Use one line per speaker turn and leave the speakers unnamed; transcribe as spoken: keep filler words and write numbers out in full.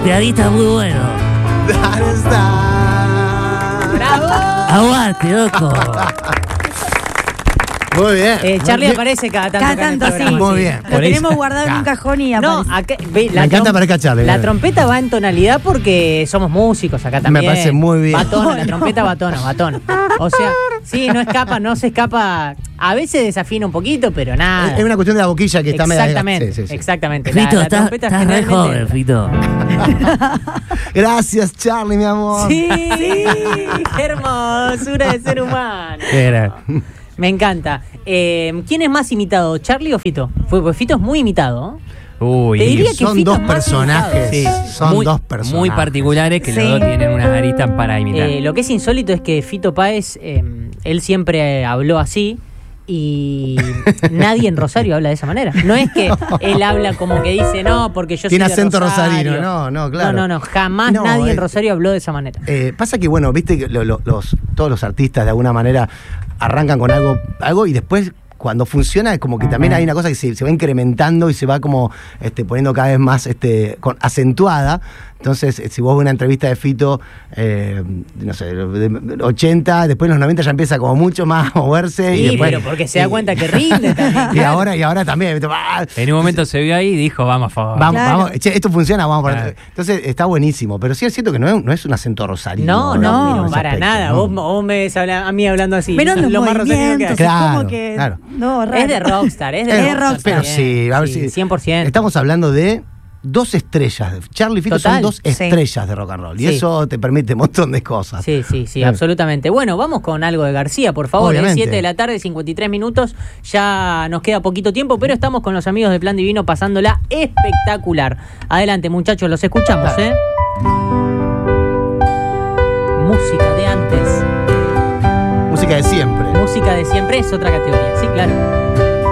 pianista muy bueno.
¡Bravo!
Aguante, loco.
Muy bien.
Eh, Charlie
Muy
aparece cada tanto.
Cada
acá en el
tanto, sí.
programa,
Muy bien.
Lo
Por
tenemos
eso.
guardado en un
Ya.
cajón y
No,
aparece.
acá, ve, la
Me encanta
trom-
aparezca Charlie,
La
claro.
trompeta va en tonalidad porque somos músicos acá también.
parece muy bien.
Va tono, la trompeta va tono, va tono. O sea, sí, no escapa, no se escapa. A veces desafina un poquito, pero nada.
Es una cuestión de la boquilla que está media.
Exactamente,
Sí, sí, sí.
exactamente. La-
Fito,
la
estás
trompeta
estás re
generalmente-
joven, Fito.
Gracias, Charlie, mi amor.
Sí, qué hermosura de ser humano.
Era.
Me encanta. Eh, ¿Quién es más imitado, Charlie o Fito? Fue, pues Fito es muy imitado.
Uy,
Te diría que
Son
Fito
dos
es más
personajes.
imitado.
Son
muy,
dos personajes.
muy particulares que
Sí.
los dos tienen unas aristas para imitar.
Eh, lo que es insólito es que Fito Páez, eh, él siempre habló así y nadie en Rosario habla de esa manera. No es que él habla como que dice, no, porque yo
Tiene
soy de
acento
Rosario.
rosarino. No, no, claro.
No, no, no, jamás
No,
nadie
eh,
en Rosario habló de esa manera.
Eh, pasa que, bueno, viste que lo- lo- los, todos los artistas de alguna manera arrancan con algo, algo y después cuando funciona es como que también hay una cosa que se, se va incrementando y se va como este, poniendo cada vez más este, con, acentuada. Entonces, eh, si vos ves una entrevista de Fito, eh, no sé, de ochenta, después en los noventa ya empieza como mucho más a moverse.
Sí,
y después,
pero porque se da
y-
cuenta que rinde también.
y ahora, y ahora también. ¿viste? ¡Ah!
En un momento se vio ahí y dijo, vamos, a favor.
Vamos,
Claro.
vamos, che, esto funciona, vamos por
Claro.
Entonces está buenísimo, pero sí es cierto que no es, no es un acento rosarino.
No, no,
no,
en
pero
ese
para
aspecto,
nada.
no.
Vos, vos me ves habla- a mí hablando así.
Menos los
lo más rosarino que hay.
movimientos,
Claro,
es como que...
claro.
No, raro.
Es de rockstar, es de
Eh,
rockstar.
pero
también.
sí, a ver
Sí,
si.
cien por ciento.
Estamos hablando de dos estrellas. de- Charlie y Fito
Total.
son dos
Sí.
estrellas de rock and roll. Y
Sí.
eso te permite un montón de cosas.
Sí, sí, sí,
Claro.
absolutamente. Bueno, vamos con algo de García, por favor. Es
Obviamente.
siete de la tarde, cincuenta y tres minutos. Ya nos queda poquito tiempo, pero estamos con los amigos de Plan Divino pasándola espectacular. Adelante, muchachos, los escuchamos, ¿eh? Música de antes,
Música de siempre.
música de siempre es otra categoría, sí, claro.